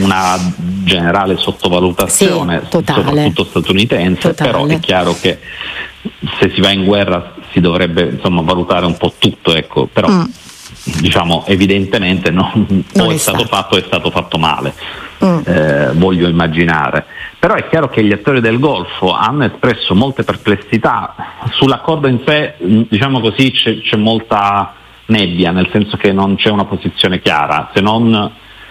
una generale sottovalutazione, soprattutto statunitense, però è chiaro che se si va in guerra si dovrebbe insomma valutare un po' tutto, ecco, però diciamo evidentemente non è stato fatto male, voglio immaginare. Però è chiaro che gli attori del Golfo hanno espresso molte perplessità sull'accordo in sé, diciamo così c'è molta nebbia, nel senso che non c'è una posizione chiara, se non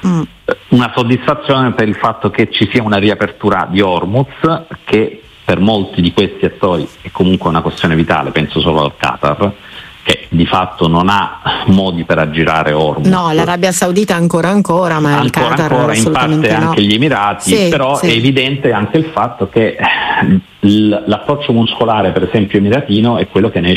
una soddisfazione per il fatto che ci sia una riapertura di Hormuz, che per molti di questi attori è comunque una questione vitale, penso solo al Qatar, che di fatto non ha modi per aggirare Hormuz. No, l'Arabia Saudita ancora, ma il Qatar assolutamente in parte no. Anche gli Emirati, però è evidente anche il fatto che l'approccio muscolare, per esempio emiratino, è quello che ne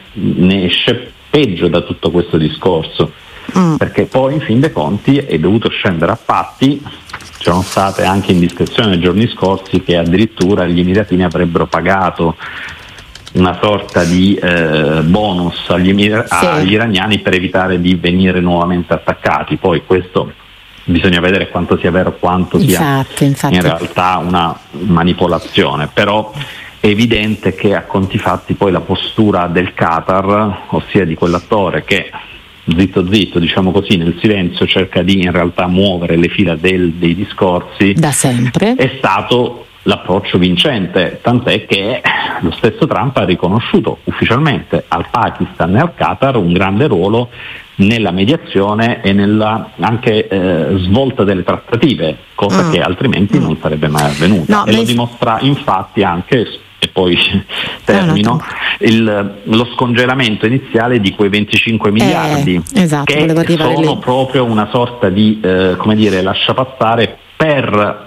esce peggio da tutto questo discorso, perché poi in fin dei conti è dovuto scendere a patti. C'erano state anche indiscrezioni nei giorni scorsi che addirittura gli emiratini avrebbero pagato una sorta di bonus agli iraniani per evitare di venire nuovamente attaccati. Poi questo bisogna vedere quanto sia vero, quanto sia in realtà una manipolazione, però è evidente che a conti fatti poi la postura del Qatar, ossia di quell'attore che zitto diciamo così nel silenzio cerca di in realtà muovere le fila dei discorsi da sempre, è stato l'approccio vincente, tant'è che lo stesso Trump ha riconosciuto ufficialmente al Pakistan e al Qatar un grande ruolo nella mediazione e nella anche svolta delle trattative, cosa che altrimenti non sarebbe mai avvenuta. Lo dimostra infatti anche, e poi termino, lo scongelamento iniziale di quei 25 miliardi che sono proprio una sorta di lasciapassare per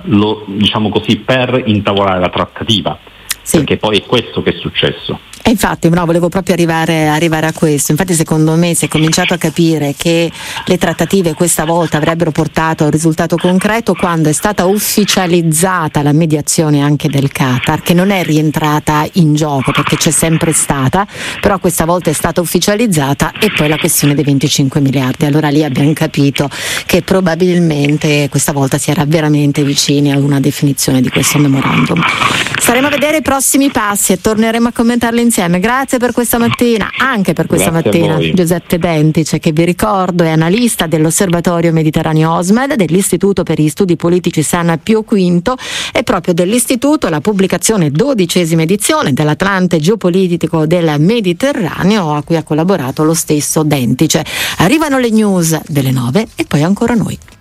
per intavolare la trattativa, perché poi è questo che è successo. E infatti volevo proprio arrivare a questo. Infatti secondo me si è cominciato a capire che le trattative questa volta avrebbero portato a un risultato concreto quando è stata ufficializzata la mediazione anche del Qatar, che non è rientrata in gioco perché c'è sempre stata, però questa volta è stata ufficializzata, e poi la questione dei 25 miliardi. Allora lì abbiamo capito che probabilmente questa volta si era veramente vicini a una definizione di questo memorandum. Staremo a vedere i prossimi passi e torneremo a commentarli insieme. Grazie per questa mattina, anche per questa mattina, Giuseppe Dentice, che vi ricordo è analista dell'Osservatorio Mediterraneo OSMED, dell'Istituto per gli Studi Politici San Pio V, e proprio dell'istituto la pubblicazione 12ª edizione dell'Atlante geopolitico del Mediterraneo, a cui ha collaborato lo stesso Dentice. Arrivano le news delle 9 e poi ancora noi.